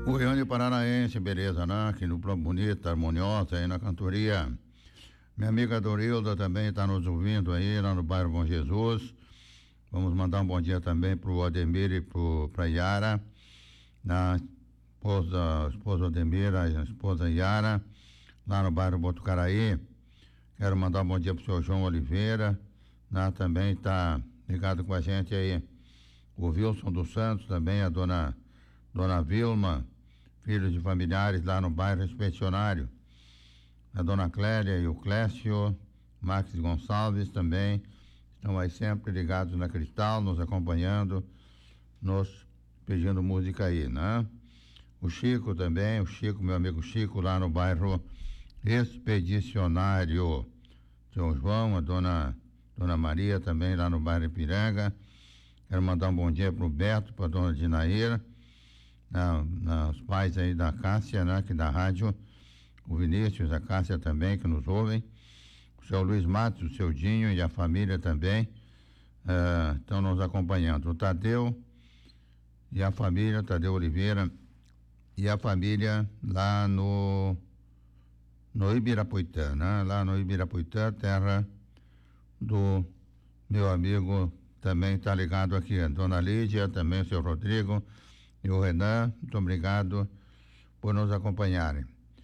Goiânia e Paranaense, beleza, né? Aqui no Plano Bonita, harmoniosa aí na cantoria. Minha amiga Dorilda também está nos ouvindo aí lá no bairro Bom Jesus. Vamos mandar um bom dia também pro Ademir e pra Yara, a esposa Ademir, a esposa Yara, lá no bairro Botucaraí. Quero mandar um bom dia pro senhor João Oliveira, né? Também está ligado com a gente aí o Wilson dos Santos, também a dona Vilma, filhos de familiares lá no bairro Expedicionário. A dona Clélia e o Clécio, Max Gonçalves também estão aí sempre ligados na Cristal, nos acompanhando, nos pedindo música aí, né? O Chico também, meu amigo Chico, lá no bairro Expedicionário. Seu João, a dona Maria também lá no bairro Ipiranga. Quero mandar um bom dia pro Beto, pra dona Dinaíra, os pais aí da Cássia, né, aqui da rádio, o Vinícius, a Cássia também, que nos ouvem, o seu Luiz Matos, o seu Dinho e a família também estão nos acompanhando. O Tadeu e a família, Tadeu Oliveira e a família lá no Ibirapuitã, né? Lá no Ibirapuitã, terra do meu amigo, também está ligado aqui, a dona Lídia, também o seu Rodrigo e o Renan, muito obrigado por nos acompanharem.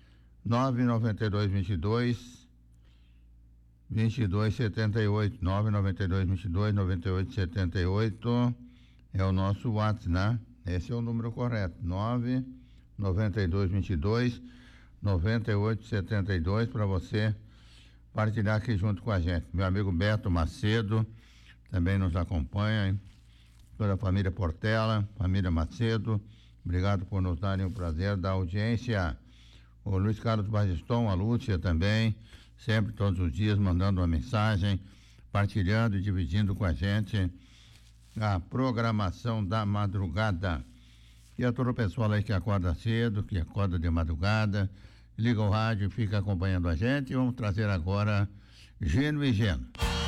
992-22-78, 992-22-98-78 é o nosso WhatsApp, né? Esse é o número correto, 992-22-98-72, para você partilhar aqui junto com a gente. Meu amigo Beto Macedo também nos acompanha, hein? Toda a família Portela, família Macedo, obrigado por nos darem o prazer da audiência. O Luiz Carlos Bagiston, a Lúcia também, sempre, todos os dias, mandando uma mensagem, partilhando e dividindo com a gente a programação da madrugada. E a todo o pessoal aí que acorda cedo, que acorda de madrugada, liga o rádio e fica acompanhando a gente. Vamos trazer agora Geno e Geno.